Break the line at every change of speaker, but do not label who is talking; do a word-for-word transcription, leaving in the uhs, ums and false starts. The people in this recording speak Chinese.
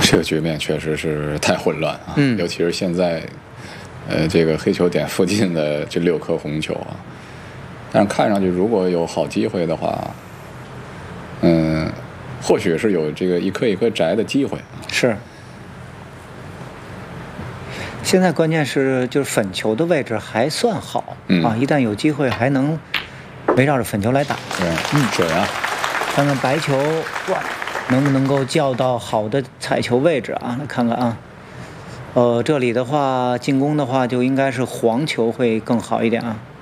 这个局面确实是太混乱啊，
嗯、
尤其是现在，呃，这个黑球点附近的这六颗红球啊，但是看上去如果有好机会的话，嗯，或许是有这个一颗一颗摘的机会啊。
是。现在关键是就是粉球的位置还算好、
嗯、
啊，一旦有机会还能围绕着粉球来打。
对，嗯，准啊。
看看白球哇，能不能够叫到好的踩球位置啊？来看看啊，呃，这里的话进攻的话就应该是黄球会更好一点啊。